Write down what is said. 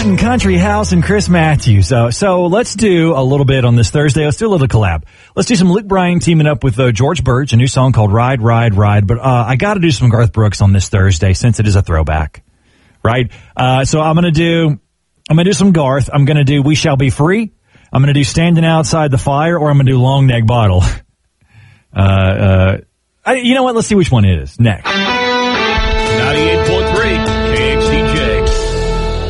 Wanting Country House and Chris Matthews. So let's do a little bit on this Thursday. Let's do a little collab. Let's do some Luke Bryan teaming up with George Birch, a new song called Ride, Ride, Ride. But I got to do some Garth Brooks on this Thursday since it is a throwback, right? So I'm gonna do some Garth. I'm gonna do We Shall Be Free. I'm gonna do Standing Outside the Fire, or I'm gonna do Long Neck Bottle. You know what? Let's see which one it is next.